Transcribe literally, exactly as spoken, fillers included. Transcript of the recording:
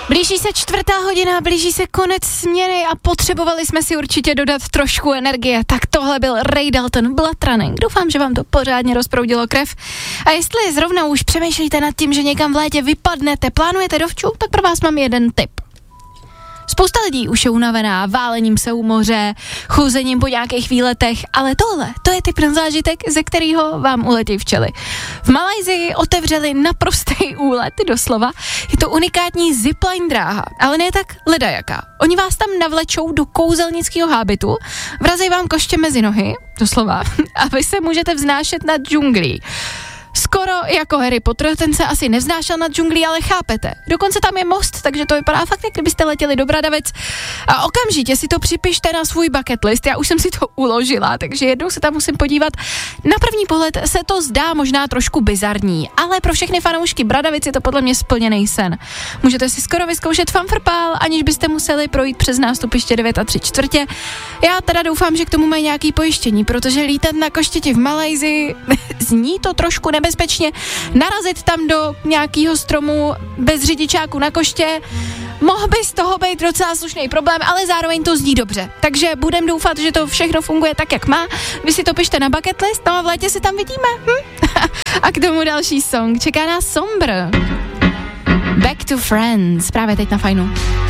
Blíží se čtvrtá hodina, blíží se konec směny a potřebovali jsme si určitě dodat trošku energie. Tak tohle byl Ray Dalton, Blood Running. Doufám, že vám to pořádně rozproudilo krev. A jestli zrovna už přemýšlíte nad tím, že někam v létě vypadnete, plánujete dovču, tak pro vás mám jeden tip. Spousta lidí už je unavená válením se u moře, chůzením po nějakých výletech, ale tohle, to je typ na zážitek, ze kterého vám uletí včely. V Malajsii otevřeli naprostý úlet, doslova. Je to unikátní zipline dráha, ale ne tak ledajaká. Oni vás tam navlečou do kouzelnického hábitu, vrazí vám koště mezi nohy, doslova, a vy se můžete vznášet nad džunglí. Skoro jako Harry Potter, ten se asi nevznášel nad džunglí, ale chápete. Dokonce tam je most, takže to vypadá fakt, jak kdybyste letěli do Bradavic. A okamžitě si to připište na svůj bucket list, já už jsem si to uložila, takže jednou se tam musím podívat. Na první pohled se to zdá možná trošku bizarní, ale pro všechny fanoušky Bradavic je to podle mě splněný sen. Můžete si skoro vyzkoušet fanfrpál, aniž byste museli projít přes nástupiště devět a tři čtvrtě. Já teda doufám, že k tomu mají nějaký pojištění, protože lítat na koštěti v Malajsii zní to trošku nebezpečně, narazit tam do nějakého stromu bez řidičáku na koště, mohl by z toho být docela slušný problém, ale zároveň to zní dobře. Takže budem doufat, že to všechno funguje tak, jak má. Vy si to pište na bucket list, no a v létě se tam vidíme. Hm? A k tomu další song. Čeká nás Sombr. Back to Friends. Právě teď na Fajnu.